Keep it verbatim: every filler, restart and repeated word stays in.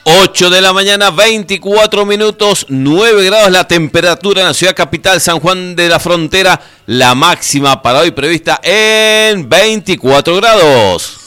ocho de la mañana, veinticuatro minutos, nueve grados la temperatura en la ciudad capital, San Juan de la Frontera. La máxima para hoy prevista en veinticuatro grados.